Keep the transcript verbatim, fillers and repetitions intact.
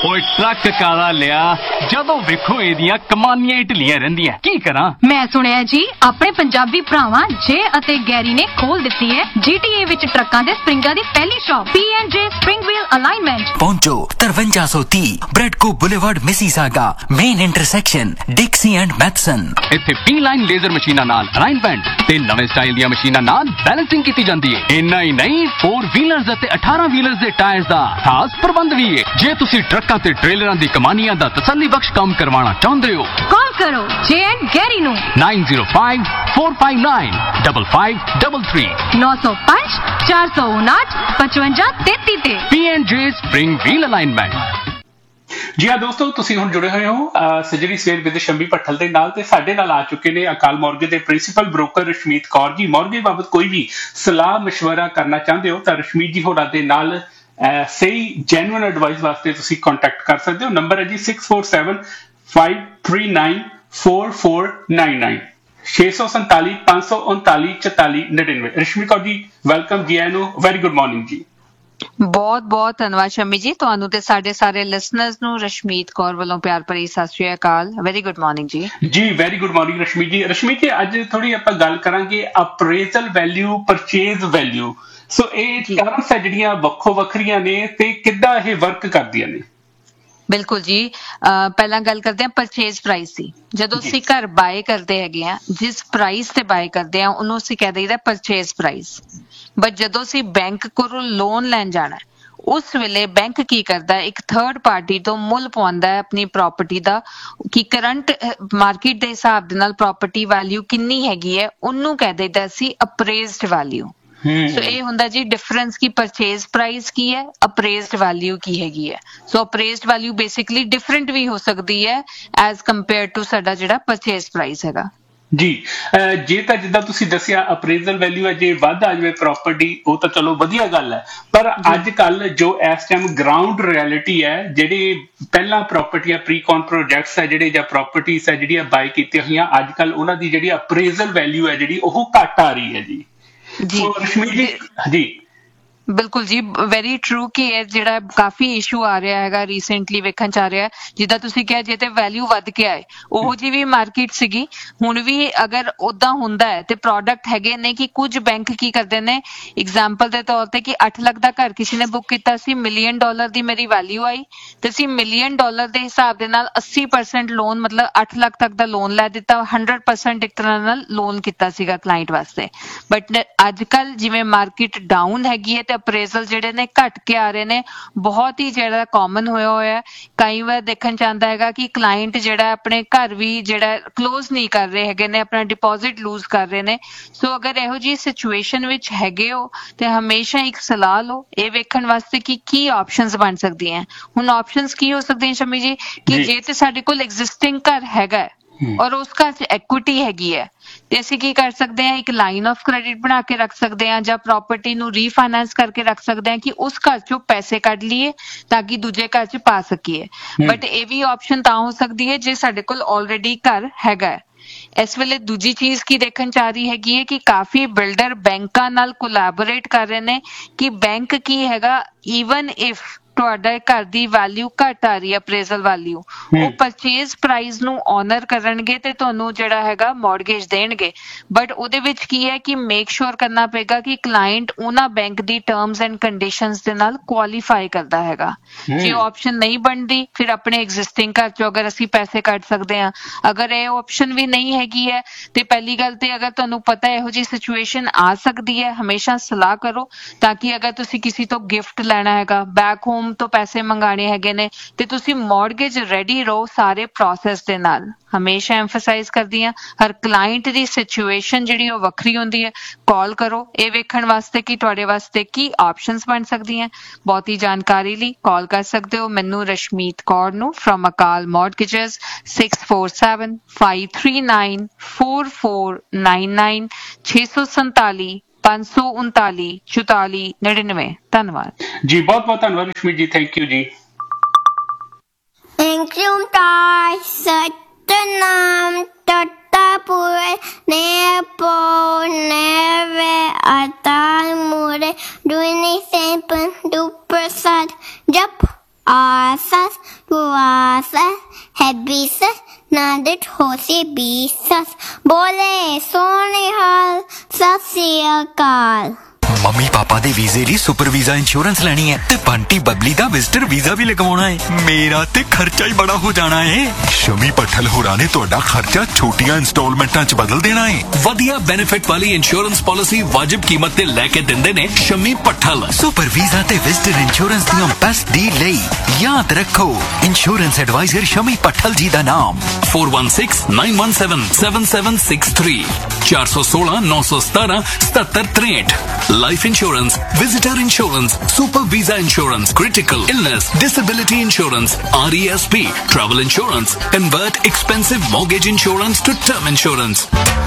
ਓਏ ਟਰੱਕ ਕਾਲਾ ਲਿਆ ਜਦੋਂ ਵੇਖੋ ਇਹਦੀਆਂ ਕਮਾਨੀਆਂ ਹੀ ਢਿੱਲੀਆਂ ਰਹਿੰਦੀਆਂ ਕੀ ਕਰਾਂ। ਮੈਂ ਸੁਣਿਆ ਜੀ ਆਪਣੇ ਪੰਜਾਬੀ ਭਰਾਵਾਂ ਜੇ ਅਤੇ ਗੈਰੀ ਨੇ ਖੋਲ ਦਿੱਤੀ ਹੈ ਜੀਟੀਏ ਵਿੱਚ ਟਰੱਕਾਂ ਦੇ ਸਪਰਿੰਗਾਂ ਦੀ ਪਹਿਲੀ ਸ਼ਾਪ ਪੀ ਐਂਡ ਜੇ ਸਪਰਿੰਗ ਵੀਲ ਅਲਾਈਨਮੈਂਟ। ਪਹੁੰਚੋ ਤਰਵੰਜਾ ਸੌ ਤੀਹ ਬ੍ਰੈਡਕੋ boulevard Mississauga main intersection ਡਿਕਸੀ and Matheson. ਇੱਥੇ ਪੀ ਲਾਈਨ ਲੇਜ਼ਰ ਮਸ਼ੀਨਾਂ ਨਾਲ ਅਲਾਈਨਮੈਂਟ ਤੇ ਨਵੇਂ ਸਟਾਈਲ ਦੀਆਂ ਮਸ਼ੀਨਾਂ ਨਾਲ ਬੈਲੈਂਸਿੰਗ ਕੀਤੀ ਜਾਂਦੀ ਹੈ। ਇੰਨਾ ਹੀ ਨਹੀਂ ਫੋਰ ਵੀਲਰਸ ਅਤੇ ਅਠਾਰਾਂ ਵੀਲਰਸ ਦੇ ਟਾਇਰਸ ਦਾ ਖਾਸ ਪ੍ਰਬੰਧ ਵੀ ਹੈ। ਜੇ ਤੁਸੀਂ ਟਰੱਕਾਂ ਤੇ ਟ੍ਰੇਲਰਾਂ ਦੀ ਕਮਾਨੀਆਂ ਦਾ ਤਸੱਲੀ ਬਖਸ਼ ਕੰਮ ਕਰਵਾਉਣਾ ਚਾਹੁੰਦੇ ਹੋ ਕਾਲ ਕਰੋ ਜੇ ਐਂਡ ਗੈਰੀ ਨੂੰ nine zero five four five nine five five three three ਨੌ ਸੌ ਪੰਜ ਚਾਰ ਸੌ ਉਨਾਹਠ ਪਚਵੰਜਾ ਤੇਤੀ ਤੇ ਪੀ ਐਂਡ ਜੇ ਸਪਰਿੰਗ ਵੀਲ ਅਲਾਈਨਮੈਂਟ। ਜੀ ਹਾਂ ਦੋਸਤੋ, ਤੁਸੀਂ ਹੁਣ ਜੁੜੇ ਹੋਏ ਹੋ ਸਜਰੀ ਸਵੇਰ ਵਿਦ ਸ਼ੰਮੀ ਭੱਠਲ ਦੇ ਨਾਲ ਤੇ ਸਾਡੇ ਨਾਲ ਆ ਚੁੱਕੇ ਨੇ ਅਕਾਲ ਮੌਰਗੇਜ ਦੇ principal broker Rashmeet Kaur ji. Mortgage ਬਾਬਤ ਕੋਈ ਵੀ ਸਲਾਹ ਮਸ਼ਵਰਾ ਕਰਨਾ ਚਾਹੁੰਦੇ ਹੋ ਤਾਂ ਰਸ਼ਮੀਤ ਜੀ ਹੋਰਾਂ ਦੇ ਨਾਲ ਸਹੀ ਜੈਨੂਇਨ ਐਡਵਾਈਸ ਵਾਸਤੇ ਤੁਸੀਂ ਕੰਟੈਕਟ ਕਰ ਸਕਦੇ ਹੋ। ਨੰਬਰ ਹੈ ਜੀ six four seven five three nine four four nine nine ਛੇ ਸੌ ਸੰਤਾਲੀ ਪੰਜ ਸੌ ਉਨਤਾਲੀ ਚੁਤਾਲੀ ਨੜਿਨਵੇਂ। ਰਸ਼ਮੀ ਕੌਰ ਜੀ ਵੈਲਕਮ ਜੀ, ਆਇਆਂ ਨੂੰ ਵੈਰੀ ਗੁੱਡ ਮਾਰਨਿੰਗ ਜੀ। ਬਹੁਤ ਬਹੁਤ ਧੰਨਵਾਦ ਸ਼ਮੀ ਜੀ, ਤੁਹਾਨੂੰ ਤੇ ਸਾਡੇ ਸਾਰੇ ਲਿਸਨਰਸ ਨੂੰ ਰਸ਼ਮੀਤ ਕੌਰ ਵੱਲੋਂ ਪਿਆਰ ਭਰੀ ਸਤਿ ਸ਼੍ਰੀ ਅਕਾਲ। ਵੈਰੀ ਗੁੱਡ ਮਾਰਨਿੰਗ ਜੀ। ਜੀ ਵੈਰੀ ਗੁੱਡ ਮਾਰਨਿੰਗ ਰਸ਼ਮੀ ਜੀ। ਰਸ਼ਮੀ ਜੀ ਅੱਜ ਥੋੜੀ ਆਪਾਂ ਗੱਲ ਕਰਾਂਗੇ ਅਪਰੇਜ਼ਲ ਵੈਲਿਊ ਪਰਚੇਜ਼ ਵੈਲਿਊ। ਸੋ ਇਹ ਟਰਮਸ ਹੈ ਜਿਹੜੀਆਂ ਵੱਖੋ ਵੱਖਰੀਆਂ ਨੇ ਤੇ ਕਿੱਦਾਂ ਇਹ ਵਰਕ ਕਰਦੀਆਂ ਨੇ। ਬਿਲਕੁਲ ਜੀ, ਪਹਿਲਾਂ ਗੱਲ ਕਰਦੇ ਹਾਂ ਪਰਚੇਜ਼ ਪ੍ਰਾਈਸ ਦੀ। ਜਦੋਂ ਅਸੀਂ ਘਰ ਬਾਏ ਕਰਦੇ ਹੈਗੇ ਆ ਜਿਸ ਪ੍ਰਾਈਸ ਤੇ ਬਾਏ ਕਰਦੇ ਆ ਉਹਨੂੰ ਅਸੀਂ ਕਹਿ ਦਈਦਾ ਪਰਚੇਜ਼ ਪ੍ਰਾਈਸ। ਬਟ ਜਦੋਂ ਅਸੀਂ ਬੈਂਕ ਕੋਲੋਂ ਲੋਨ ਲੈਣ ਜਾਣਾ ਉਸ ਵੇਲੇ ਬੈਂਕ ਕੀ ਕਰਦਾ, ਇੱਕ ਥਰਡ ਪਾਰਟੀ ਤੋਂ ਮੁੱਲ ਪਵਾਉਂਦਾ ਹੈ ਆਪਣੀ ਪ੍ਰਾਪਰਟੀ ਦਾ ਕਿ ਕਰੰਟ ਮਾਰਕੀਟ ਦੇ ਹਿਸਾਬ ਦੇ ਨਾਲ ਪ੍ਰਾਪਰਟੀ ਵੈਲਿਊ ਕਿੰਨੀ ਹੈਗੀ ਹੈ, ਉਹਨੂੰ ਕਹਿ ਦਈਦਾ ਅਸੀਂ ਅਪਰੇਜ਼ਡ ਵੈਲਿਊ। ਸੋ ਇਹ ਹੁੰਦਾ ਜੀ ਡਿਫਰੈਂਸ ਕਿ ਪਰਚੇਜ਼ ਪ੍ਰਾਈਸ ਕੀ ਹੈ, ਅਪਰੇਜ਼ਡ ਵੈਲਿਊ ਕੀ ਹੈਗੀ ਹੈ। ਸੋ ਅਪਰੇਜ਼ਡ ਵੈਲਿਊ ਬੇਸਿਕਲੀ ਡਿਫਰੈਂਟ ਵੀ ਹੋ ਸਕਦੀ ਹੈ ਐਜ਼ ਕੰਪੇਅਰ ਟੂ ਸਾਡਾ ਜਿਹੜਾ ਪਰਚੇਜ਼ ਪ੍ਰਾਈਸ ਹੈਗਾ ਜੀ। ਜੇ ਤਾਂ ਜਿੱਦਾਂ ਤੁਸੀਂ ਦੱਸਿਆ ਅਪਰੇਜ਼ਲ ਵੈਲਿਊ ਹੈ, ਜੇ ਵੱਧ ਆ ਜਾਵੇ ਪ੍ਰਾਪਰਟੀ ਉਹ ਤਾਂ ਚਲੋ ਵਧੀਆ ਗੱਲ ਹੈ, ਪਰ ਅੱਜ ਕੱਲ ਜੋ ਇਸ ਟਾਈਮ ਗਰਾਊਂਡ ਰਿਐਲਿਟੀ ਹੈ, ਜਿਹੜੇ ਪਹਿਲਾਂ ਪ੍ਰਾਪਰਟੀਆਂ ਪ੍ਰੀਕੌਨ ਪ੍ਰੋਜੈਕਟਸ ਹੈ ਜਿਹੜੇ ਜਾਂ ਪ੍ਰਾਪਰਟੀਜ਼ ਹੈ ਜਿਹੜੀਆਂ ਬਾਈ ਕੀਤੀਆਂ ਹੋਈਆਂ ਅੱਜ ਕੱਲ ਉਹਨਾਂ ਦੀ ਜਿਹੜੀ ਅਪਰੇਜ਼ਲ ਵੈਲਿਊ ਹੈ ਜਿਹੜੀ ਉਹ ਘੱਟ ਆ ਰਹੀ ਹੈ ਜੀ। ਜੀ ਰਸ਼ਮੀ ਜੀ ਜੀ ਬਿਲਕੁਲ ਜੀ, ਵੈਰੀ ਟਰੂ ਕਿ ਇਹ ਜਿਹੜਾ ਕਾਫੀ ਇਸ਼ੂ ਆ ਰਿਹਾ ਹੈਗਾ ਰੀਸੈਂਟਲੀ ਵੇਖਣ ਚ ਆ ਰਿਹਾ। ਜਿੱਦਾਂ ਤੁਸੀਂ ਕਿਹਾ ਜੇ ਤੇ ਵੈਲਿਊ ਵੱਧ ਕੇ ਆਏ ਉਹੋ ਜਿਹੀ ਵੀ ਮਾਰਕੀਟ ਸੀਗੀ, ਹੁਣ ਵੀ ਅਗਰ ਓਦਾਂ ਹੁੰਦਾ ਹੈ ਤੇ ਪ੍ਰੋਡਕਟ ਹੈਗੇ ਨੇ ਕਿ ਕੁਝ ਬੈਂਕ ਕੀ ਕਰਦੇ ਨੇ, ਐਗਜ਼ਾਮਪਲ ਦੇ ਤੌਰ ਤੇ ਕਿ ਅੱਠ ਲੱਖ ਦਾ ਘਰ ਕਿਸੇ ਨੇ ਬੁੱਕ ਕੀਤਾ ਸੀ, ਮਿਲੀਅਨ ਡਾਲਰ ਦੀ ਮੇਰੀ ਵੈਲਿਊ ਆਈ ਤੇ ਅਸੀਂ ਮਿਲੀਅਨ ਡਾਲਰ ਦੇ ਹਿਸਾਬ ਦੇ ਨਾਲ ਅੱਸੀ ਪਰਸੈਂਟ ਲੋਨ ਮਤਲਬ ਅੱਠ ਲੱਖ ਤੱਕ ਦਾ ਲੋਨ ਲੈ ਦਿੱਤਾ, ਹੰਡਰਡ ਪਰਸੈਂਟ ਇੱਕ ਤਰ੍ਹਾਂ ਨਾਲ ਲੋਨ ਕੀਤਾ ਸੀਗਾ ਕਲਾਇੰਟ ਵਾਸਤੇ। ਬਟ ਅੱਜ ਕੱਲ ਜਿਵੇਂ ਮਾਰਕੀਟ ਡਾਊਨ ਹੈਗੀ ਹੈ ਅਪਰੇਜ਼ਲ ਜਿਹੜੇ ਨੇ ਘਟ ਕੇ ਆ ਰਹੇ ਨੇ, ਬਹੁਤ ਹੀ ਜਿਹੜਾ ਕਾਮਨ ਹੋਇਆ ਹੋਇਆ। ਕਈ ਵਾਰ ਦੇਖਣ ਚ ਆਉਂਦਾ ਹੈਗਾ ਕਿ ਕਲਾਇੰਟ ਜਿਹੜਾ ਆਪਣੇ ਘਰ ਵੀ ਜਿਹੜਾ ਕਲੋਜ਼ ਨਹੀਂ ਕਰ ਰਹੇ ਹੈਗੇ ਨੇ, ਆਪਣਾ ਡਿਪੋਜ਼ਿਟ ਲੂਜ਼ ਕਰ ਰਹੇ ਨੇ। ਸੋ ਅਗਰ ਇਹੋ ਜਿਹੀ ਸਿਚੁਏਸ਼ਨ ਵਿੱਚ ਹੈਗੇ ਹੋ ਤੇ ਹਮੇਸ਼ਾ ਇੱਕ ਸਲਾਹ ਲਓ ਇਹ ਵੇਖਣ ਵਾਸਤੇ ਕਿ ਕੀ ਆਪਸ਼ਨਸ ਬਣ ਸਕਦੀਆਂ। ਹੁਣ ਆਪਸ਼ਨਸ ਕੀ ਹੋ ਸਕਦੀਆਂ ਸ਼ਮੀ ਜੀ ਕਿ ਜੇ ਤੇ ਸਾਡੇ ਕੋਲ ਐਗਜ਼ਿਸਟਿੰਗ ਘਰ ਹੈਗਾ ਔਰ ਉਸ ਘਰ ਚ ਐਕੁਇਟੀ ਹੈਗੀ ਹੈ ਤੇ ਅਸੀਂ ਕੀ ਕਰ ਸਕਦੇ ਹਾਂ, ਇੱਕ ਲਾਈਨ ਆਫ ਕ੍ਰੈਡਿਟ ਬਣਾ ਕੇ ਰੱਖ ਸਕਦੇ ਹਾਂ ਜਾਂ ਪ੍ਰਾਪਰਟੀ ਨੂੰ ਰੀਫਾਈਨੈਂਸ ਕਰਕੇ ਰੱਖ ਸਕਦੇ ਹਾਂ ਕਿ ਉਸ ਘਰ ਚੋਂ ਪੈਸੇ ਕੱਢ ਲਈਏ ਤਾਂ ਕਿ ਦੂਜੇ ਘਰ ਚ ਪਾ ਸਕੀਏ। ਬਟ ਇਹ ਵੀ ਆਪਸ਼ਨ ਤਾਂ ਹੋ ਸਕਦੀ ਹੈ ਜੇ ਸਾਡੇ ਕੋਲ ਆਲਰੇਡੀ ਘਰ ਹੈਗਾ। ਇਸ ਵੇਲੇ ਦੂਜੀ ਚੀਜ਼ ਕੀ ਦੇਖਣ ਚ ਆ ਰਹੀ ਹੈਗੀ ਹੈ ਕਿ ਕਾਫੀ ਬਿਲਡਰ ਬੈਂਕਾਂ ਨਾਲ ਕੋਲੈਬੋਰੇਟ ਕਰ ਰਹੇ ਨੇ ਕਿ ਬੈਂਕ ਕੀ ਹੈਗਾ, ਈਵਨ ਇਫ ਤੁਹਾਡਾ ਘਰ ਦੀ ਵੈਲਿਊ ਘੱਟ ਆ ਰਹੀ ਹੈ ਅਪਰੇਜ਼ਲ ਵੈਲਿਊ, ਉਹ ਪਰਚੇਜ਼ ਪ੍ਰਾਈਸ ਨੂੰ ਆਨਰ ਕਰਨਗੇ ਤੇ ਤੁਹਾਨੂੰ ਜਿਹੜਾ ਹੈਗਾ ਮੌਰਗੇਜ ਦੇਣਗੇ। ਬਟ ਉਹਦੇ ਵਿੱਚ ਕੀ ਹੈ ਕਿ ਮੇਕ ਸ਼ੋਰ ਕਰਨਾ ਪਏਗਾ ਕਿ ਕਲਾਇੰਟ ਉਹਨਾਂ bank the terms and conditions ਦੇ ਨਾਲ ਕੁਆਲੀਫਾਈ ਕਰਦਾ ਹੈਗਾ। ਜੇ ਆਪਸ਼ਨ ਨਹੀਂ ਬਣਦੀ ਫਿਰ ਆਪਣੇ ਐਗਜ਼ਿਸਟਿੰਗ ਘਰ ਚੋਂ ਅਗਰ ਅਸੀਂ ਪੈਸੇ ਕੱਢ ਸਕਦੇ ਹਾਂ, ਅਗਰ ਇਹ ਆਪਸ਼ਨ ਵੀ ਨਹੀਂ ਹੈਗੀ ਹੈ ਤੇ ਪਹਿਲੀ ਗੱਲ ਤੇ ਅਗਰ ਤੁਹਾਨੂੰ ਪਤਾ ਇਹੋ ਜਿਹੀ ਸਿਚੁਏਸ਼ਨ ਆ ਸਕਦੀ ਹੈ ਹਮੇਸ਼ਾ ਸਲਾਹ ਕਰੋ ਤਾਂ ਕਿ ਅਗਰ ਤੁਸੀਂ ਕਿਸੇ ਤੋਂ ਗਿਫਟ ਲੈਣਾ ਹੈਗਾ, ਬੈਕ ਹੋਮ ਤੋਂ ਪੈਸੇ ਮੰਗਾਣੇ ਹੈਗੇ ਨੇ ਤੇ ਤੁਸੀਂ ਮੌਰਗੇਜ ਰੈਡੀ ਰਹੋ ਸਾਰੇ ਪ੍ਰੋਸੈਸ ਦੇ ਨਾਲ। ਹਮੇਸ਼ਾ ਐਮਫਸਾਈਜ਼ ਕਰਦੀ ਹਾਂ ਹਰ ਕਲਾਇੰਟ ਦੀ ਸਿਚੁਏਸ਼ਨ ਜਿਹੜੀ ਉਹ ਵੱਖਰੀ ਹੁੰਦੀ ਹੈ। ਕਾਲ ਕਰੋ ਇਹ ਵੇਖਣ ਵਾਸਤੇ ਕਿ ਤੁਹਾਡੇ ਵਾਸਤੇ ਕੀ ਆਪਸ਼ਨਸ ਬਣ ਸਕਦੀਆਂ। ਬਹੁਤੀ ਜਾਣਕਾਰੀ ਲਈ ਕਾਲ ਕਰ ਸਕਦੇ ਹੋ ਮੈਨੂੰ ਰਸ਼ਮੀਤ ਕੌਰ ਨੂੰ ਫਰਮ ਅਕਾਲ ਮੌਰਗੇਜਸ six four seven five three nine four four nine nine ਛੇ ਸੌ ਸੰਤਾਲੀ ਪੰਜ ਸੌ ਉਨਤਾਲੀ ਚੁਤਾਲੀ ਨੜਿਨਵੇਂ। ਧੰਨਵਾਦ ਜੀ, ਬਹੁਤ ਬਹੁਤ ਧੰਨਵਾਦ ਰਸ਼ਮੀ ਜੀ, ਥੈਂਕ ਯੂ ਜੀ। Satanam Tatapure Nepo Neve Atamure Duni Sempan Duprasad Jap Asas Guasas, Hebisas, Nandit Hosi Bisas, Bole Sonihal, Sasyakal. Mummy papa ਦੇ ਵੀਜ਼ੇ ਲਈ ਸੁਪਰ ਵੀਜ਼ਾ ਇੰਸ਼ੋਰੈਂਸ ਲੈਣੀ ਹੈ ਤੇ ਬੰਟੀ ਬਬਲੀ ਦਾ ਵਿਜ਼ਟਰ ਵੀਜ਼ਾ ਵੀ ਲਗਵਾਉਣਾ ਹੈ। ਮੇਰਾ ਤੇ ਖਰਚਾ ਹੀ ਬੜਾ ਹੋ ਜਾਣਾ ਹੈ। ਸ਼ਮੀ ਪੱਠਲ ਹੋਰਾਂ ਨੇ ਤੁਹਾਡਾ ਖਰਚਾ ਛੋਟੀਆਂ ਇੰਸਟਾਲਮੈਂਟਾਂ 'ਚ ਬਦਲ ਦੇਣਾ ਹੈ। ਵਧੀਆ ਬੈਨੀਫਿਟ ਵਾਲੀ ਇੰਸ਼ੋਰੈਂਸ ਪਾਲਿਸੀ ਵਾਜਿਬ ਕੀਮਤ ਤੇ ਲੈ ਕੇ ਦਿੰਦੇ ਨੇ ਸ਼ਮੀ ਪੱਠਲ। ਸੁਪਰ ਵੀਜ਼ਾ ਤੇ ਵਿਜ਼ਟਰ ਇੰਸ਼ੋਰੈਂਸ ਦੀਆਂ ਬੈਸਟ ਡੀਲ ਲਈ ਯਾਦ ਰੱਖੋ ਇੰਸ਼ੋਰੈਂਸ ਐਡਵਾਈਜ਼ਰ ਸ਼ਮੀ ਪੱਠਲ ਜੀ ਦਾ ਨਾਮ four one six nine one seven seven seven six three four one six nine one seven seven seven three eight Life insurance, visitor insurance, super visa insurance, critical illness, disability insurance, R E S P, travel insurance. Convert expensive mortgage insurance to term insurance.